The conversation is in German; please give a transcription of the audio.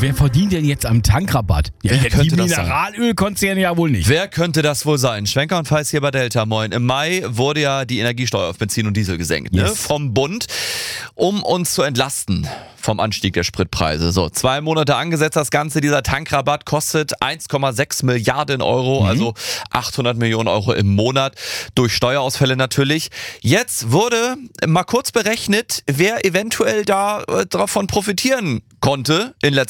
wer verdient denn jetzt am Tankrabatt? Ja, Wer die könnte das sein? Mineralölkonzerne ja wohl nicht. Wer könnte das wohl sein? Schwenker und Feiß hier bei Delta, moin. Im Mai wurde ja die Energiesteuer auf Benzin und Diesel gesenkt, ne? Yes. Vom Bund, um uns zu entlasten vom Anstieg der Spritpreise. So, 2 Monate angesetzt das Ganze. Dieser Tankrabatt kostet 1,6 Milliarden Euro, also 800 Millionen Euro im Monat, durch Steuerausfälle natürlich. Jetzt wurde mal kurz berechnet, wer eventuell davon profitieren konnte in letzter